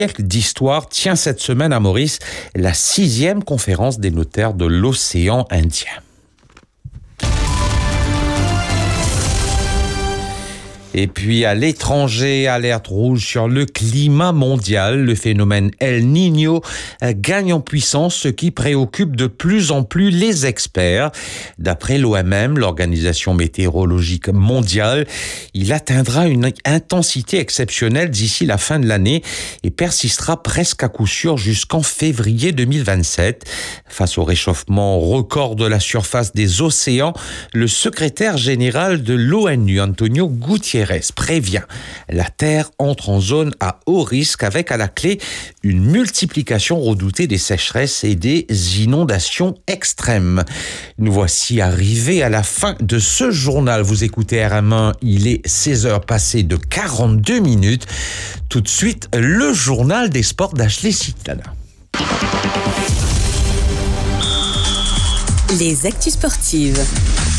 d'histoire tient cette semaine à Maurice la 6e conférence des notaires de l'océan Indien. Et puis à l'étranger, alerte rouge sur le climat mondial. Le phénomène El Niño gagne en puissance, ce qui préoccupe de plus en plus les experts. D'après l'OMM, l'Organisation météorologique mondiale, il atteindra une intensité exceptionnelle d'ici la fin de l'année et persistera presque à coup sûr jusqu'en février 2027. Face au réchauffement record de la surface des océans, le secrétaire général de l'ONU, Antonio Guterres, prévient. La Terre entre en zone à haut risque avec à la clé une multiplication redoutée des sécheresses et des inondations extrêmes. Nous voici arrivés à la fin de ce journal. Vous écoutez RM1, il est 16h passées de 42 minutes. Tout de suite, le journal des sports d'Ashley Citana. Les actus sportives.